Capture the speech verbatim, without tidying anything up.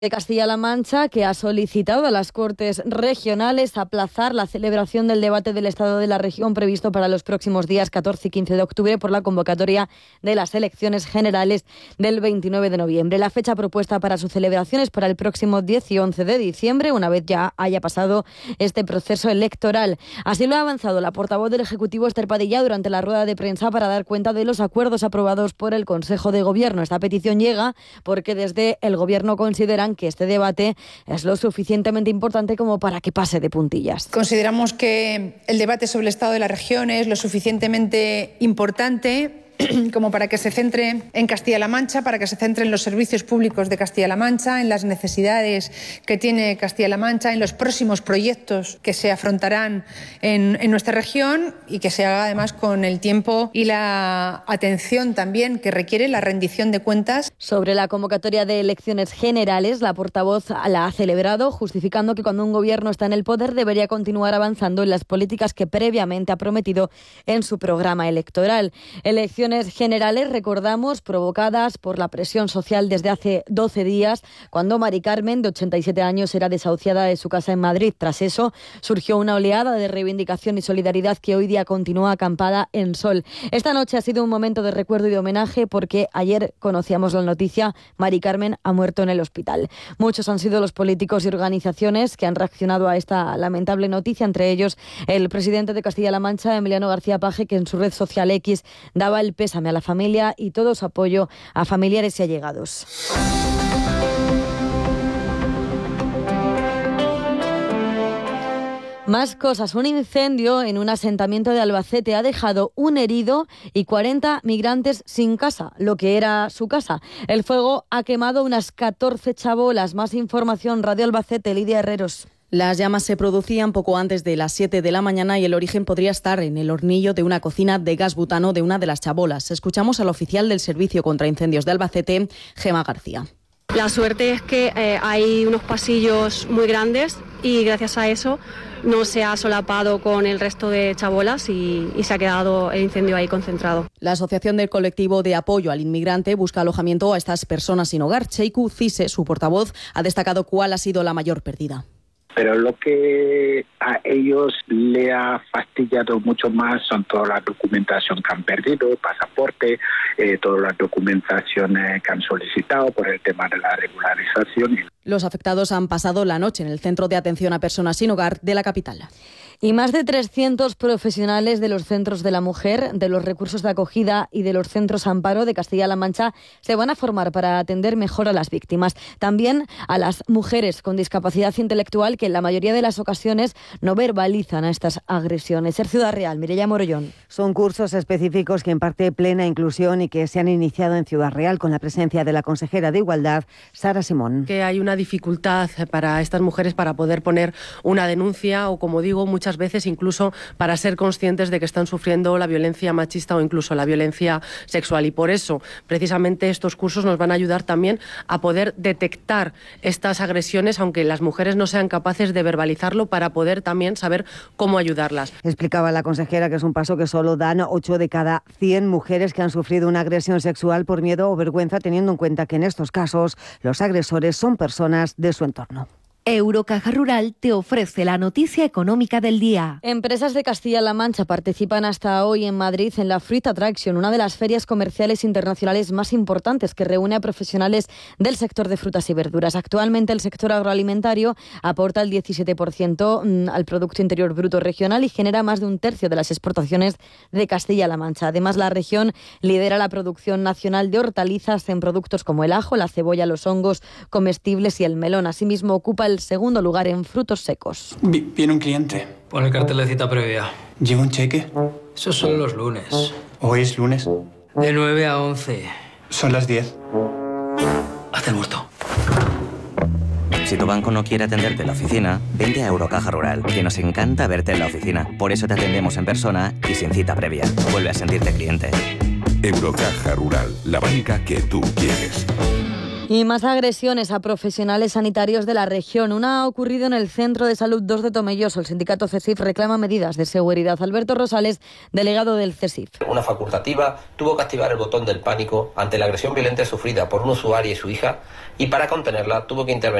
de Castilla-La Mancha, que ha solicitado a las Cortes regionales aplazar la celebración del debate del Estado de la región previsto para los próximos días catorce y quince de octubre por la convocatoria de las elecciones generales del veintinueve de noviembre. La fecha propuesta para su celebración es para el próximo diez y once de diciembre, una vez ya haya pasado este proceso electoral. Así lo ha avanzado la portavoz del Ejecutivo, Esther Padilla, durante la rueda de prensa para dar cuenta de los acuerdos aprobados por el Consejo de Gobierno. Esta petición llega porque desde el Gobierno consideran que este debate es lo suficientemente importante como para que pase de puntillas. Consideramos que el debate sobre el Estado de la región es lo suficientemente importante como para que se centre en Castilla-La Mancha, para que se centre en los servicios públicos de Castilla-La Mancha, en las necesidades que tiene Castilla-La Mancha, en los próximos proyectos que se afrontarán en, en nuestra región y que se haga además con el tiempo y la atención también que requiere la rendición de cuentas. Sobre la convocatoria de elecciones generales, la portavoz la ha celebrado, justificando que cuando un gobierno está en el poder debería continuar avanzando en las políticas que previamente ha prometido en su programa electoral. Elecciones generales, recordamos, provocadas por la presión social desde hace doce días, cuando Mari Carmen, de ochenta y siete años, era desahuciada de su casa en Madrid. Tras eso, surgió una oleada de reivindicación y solidaridad que hoy día continúa acampada en Sol. Esta noche ha sido un momento de recuerdo y de homenaje porque ayer conocíamos la noticia: Mari Carmen ha muerto en el hospital. Muchos han sido los políticos y organizaciones que han reaccionado a esta lamentable noticia, entre ellos el presidente de Castilla-La Mancha, Emiliano García Paje, que en su red social X daba el pésame a la familia y todo su apoyo a familiares y allegados. Más cosas. Un incendio en un asentamiento de Albacete ha dejado un herido y cuarenta migrantes sin casa, lo que era su casa. El fuego ha quemado unas catorce chabolas. Más información, Radio Albacete, Lidia Herreros. Las llamas se producían poco antes de las siete de la mañana y el origen podría estar en el hornillo de una cocina de gas butano de una de las chabolas. Escuchamos al oficial del Servicio contra Incendios de Albacete, Gema García. La suerte es que eh, hay unos pasillos muy grandes y gracias a eso no se ha solapado con el resto de chabolas y, y se ha quedado el incendio ahí concentrado. La Asociación del Colectivo de Apoyo al Inmigrante busca alojamiento a estas personas sin hogar. Cheiku Cise, su portavoz, ha destacado cuál ha sido la mayor pérdida. Pero lo que a ellos le ha fastidiado mucho más son toda la documentación que han perdido, pasaporte, eh, toda la documentación eh, que han solicitado por el tema de la regularización. Los afectados han pasado la noche en el Centro de Atención a Personas sin Hogar de la capital. Y más de trescientos profesionales de los centros de la mujer, de los recursos de acogida y de los centros amparo de Castilla-La Mancha se van a formar para atender mejor a las víctimas. También a las mujeres con discapacidad intelectual que en la mayoría de las ocasiones no verbalizan a estas agresiones. Ser Ciudad Real, Mireia Morollón. Son cursos específicos que imparte Plena Inclusión y que se han iniciado en Ciudad Real con la presencia de la consejera de Igualdad, Sara Simón. Que hay una dificultad para estas mujeres para poder poner una denuncia o, como digo, muchas veces incluso para ser conscientes de que están sufriendo la violencia machista o incluso la violencia sexual. Y por eso, precisamente, estos cursos nos van a ayudar también a poder detectar estas agresiones, aunque las mujeres no sean capaces de verbalizarlo, para poder también saber cómo ayudarlas. Explicaba la consejera que es un paso que solo dan ocho de cada cien mujeres que han sufrido una agresión sexual por miedo o vergüenza, teniendo en cuenta que en estos casos los agresores son personas de su entorno. Eurocaja Rural te ofrece la noticia económica del día. Empresas de Castilla-La Mancha participan hasta hoy en Madrid en la Fruit Attraction, una de las ferias comerciales internacionales más importantes que reúne a profesionales del sector de frutas y verduras. Actualmente el sector agroalimentario aporta el diecisiete por ciento al Producto Interior Bruto regional y genera más de un tercio de las exportaciones de Castilla-La Mancha. Además, la región lidera la producción nacional de hortalizas en productos como el ajo, la cebolla, los hongos comestibles y el melón. Asimismo, ocupa el segundo lugar en frutos secos. Viene un cliente. Pon el cartel de cita previa. ¿Lleva un cheque? Esos son los lunes. ¿Hoy es lunes? De nueve a once. Son las diez. Haz el muerto. Si tu banco no quiere atenderte en la oficina, vente a Eurocaja Rural, que nos encanta verte en la oficina. Por eso te atendemos en persona y sin cita previa. Vuelve a sentirte cliente. Eurocaja Rural, la banca que tú quieres. Y más agresiones a profesionales sanitarios de la región. Una ha ocurrido en el Centro de Salud dos de Tomelloso. El sindicato CESIF reclama medidas de seguridad. Alberto Rosales, delegado del CESIF. Una facultativa tuvo que activar el botón del pánico ante la agresión violenta sufrida por un usuario y su hija, y para contenerla tuvo que intervenir